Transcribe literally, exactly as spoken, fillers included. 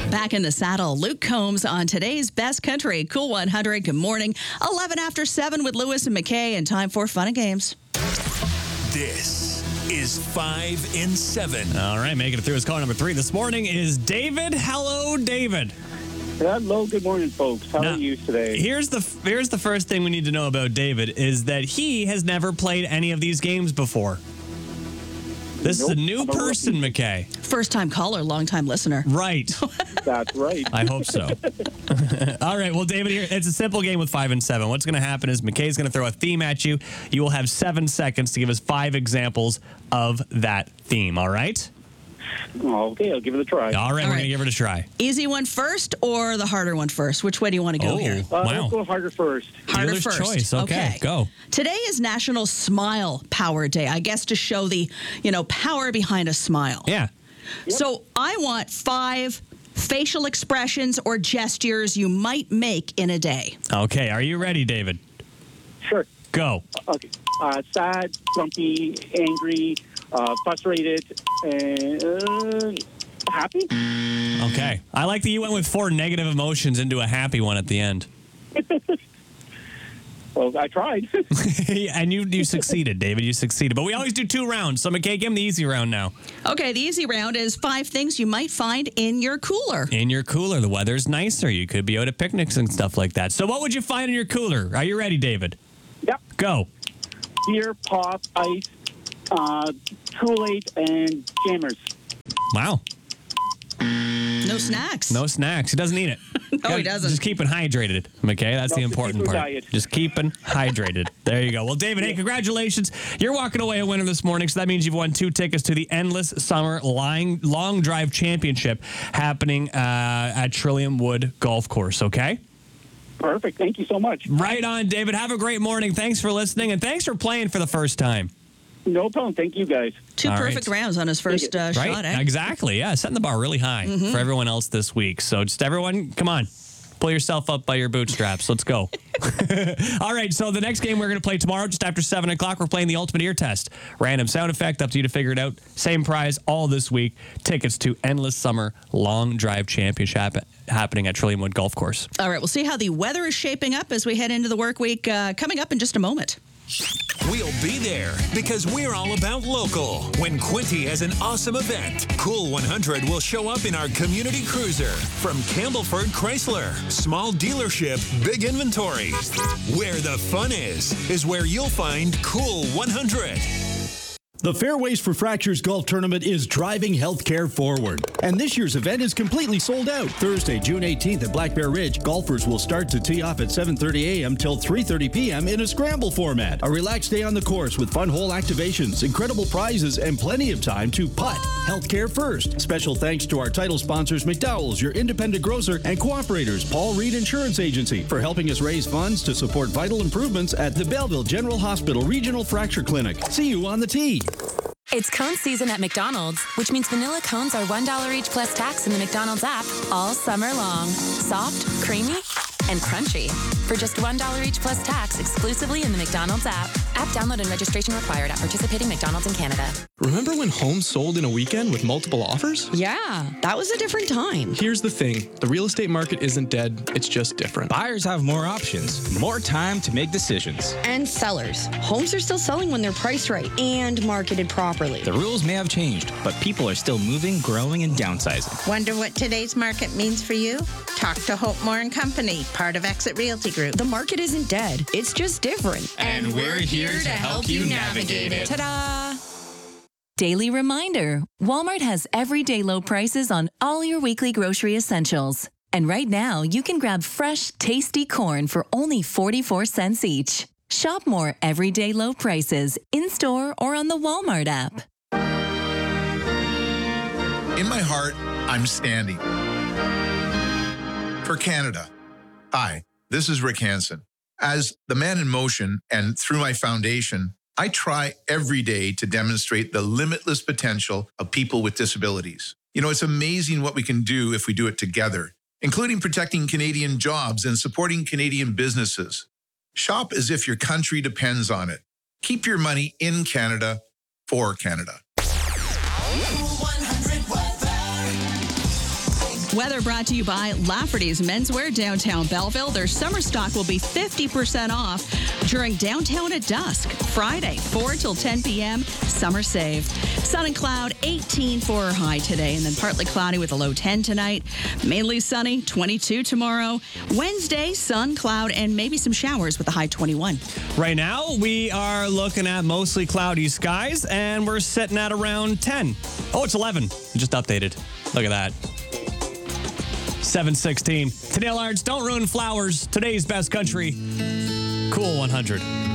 Back in the saddle, Luke Combs on today's Best Country Cool one hundred. Good morning. eleven after seven with Lewis and McKay, and time for fun and games. This is five in seven. All right, making it through is call number three this morning is David. Hello, David. Hello, good morning, folks. How Now, are you today? Here's the here's the first thing we need to know about David is that he has never played any of these games before. This Nope, is a new I'm a person, rookie. McKay. First time caller, long time listener. Right. That's right. I hope so. All right. Well, David, here it's a simple game with five and seven. What's going to happen is McKay's going to throw a theme at you. You will have seven seconds to give us five examples of that theme. All right. Okay, I'll give it a try. All right. All we're right. going to give it a try. Easy one first or the harder one first? Which way do you want to go Oh, here? Uh, wow. Let's go harder first. Harder Dealer's first. choice. Okay, go. Today is National Smile Power Day. I guess to show the, you know, power behind a smile. Yeah. So I want five facial expressions or gestures you might make in a day. Okay. Are you ready, David? Sure. Go. Okay. Uh, sad, grumpy, angry, uh, frustrated, and uh, happy. Okay. I like that you went with four negative emotions into a happy one at the end. Well, I tried. And you you succeeded, David. You succeeded. But we always do two rounds. So, McKay, give him the easy round now. Okay, the easy round is five things you might find in your cooler. In your cooler, the weather's nicer. You could be out at picnics and stuff like that. So what would you find in your cooler? Are you ready, David? Yep. Go. Beer, pop, ice, uh, Kool-Aid, and jammers. Wow. No snacks. No snacks. He doesn't eat it. No, he doesn't. Just keeping hydrated, McKay. That's No, the just important keep part. her diet. Just keeping hydrated. There you go. Well, David, hey, congratulations. You're walking away a winner this morning, so that means you've won two tickets to the Endless Summer Long, Long Drive Championship happening uh, at Trillium Wood Golf Course, okay? Perfect. Thank you so much. Right on, David. Have a great morning. Thanks for listening, and thanks for playing for the first time. No problem. Thank you, guys. Two All perfect right. rounds on his first uh, Right? shot, eh? Exactly. Yeah, setting the bar really high Mm-hmm. for everyone else this week. So just everyone, come on. Pull yourself up by your bootstraps. Let's go. All right, so the next game we're going to play tomorrow, just after seven o'clock, we're playing the Ultimate Ear Test. Random sound effect, up to you to figure it out. Same prize all this week. Tickets to Endless Summer Long Drive Championship happening at Trillium Wood Golf Course. All right, we'll see how the weather is shaping up as we head into the work week uh, coming up in just a moment. We'll be there because we're all about local. When Quinty has an awesome event, Cool one hundred will show up in our community cruiser. From Campbellford Chrysler, small dealership, big inventory. Where the fun is, is where you'll find Cool one hundred. The Fairways for Fractures Golf Tournament is driving healthcare forward. And this year's event is completely sold out. Thursday, June eighteenth at Black Bear Ridge, golfers will start to tee off at seven thirty a.m. till three thirty p.m. in a scramble format. A relaxed day on the course with fun hole activations, incredible prizes, and plenty of time to putt. Healthcare first. Special thanks to our title sponsors, McDowell's, your independent grocer, and cooperators, Paul Reed Insurance Agency, for helping us raise funds to support vital improvements at the Belleville General Hospital Regional Fracture Clinic. See you on the tee. It's cone season at McDonald's, which means vanilla cones are one dollar each plus tax in the McDonald's app all summer long. Soft, creamy, and crunchy. For just one dollar each plus tax exclusively in the McDonald's app. App download and registration required at participating McDonald's in Canada. Remember when homes sold in a weekend with multiple offers? Yeah, that was a different time. Here's the thing. The real estate market isn't dead. It's just different. Buyers have more options, more time to make decisions. And sellers. Homes are still selling when they're priced right and marketed properly. The rules may have changed, but people are still moving, growing, and downsizing. Wonder what today's market means for you? Talk to Hope Moore and Company, part of Exit Realty Group. The market isn't dead. It's just different. And we're here to help you navigate it. Ta-da! Daily reminder, Walmart has everyday low prices on all your weekly grocery essentials. And right now, you can grab fresh, tasty corn for only forty-four cents each. Shop more everyday low prices in-store or on the Walmart app. In my heart, I'm standing for Canada. Hi, this is Rick Hansen. As the man in motion and through my foundation, I try every day to demonstrate the limitless potential of people with disabilities. You know, it's amazing what we can do if we do it together, including protecting Canadian jobs and supporting Canadian businesses. Shop as if your country depends on it. Keep your money in Canada for Canada. Weather brought to you by Lafferty's Menswear, downtown Belleville. Their summer stock will be fifty percent off during Downtown at Dusk, Friday, four till ten p.m., summer save. Sun and cloud, eighteen for our high today, and then partly cloudy with a low ten tonight. Mainly sunny, twenty-two tomorrow. Wednesday, sun, cloud, and maybe some showers with a high twenty-one. Right now, we are looking at mostly cloudy skies, and we're sitting at around ten. Oh, it's eleven. It just updated. Look at that. seven sixteen. Today, Large, don't ruin flowers. Today's best country. Cool one hundred.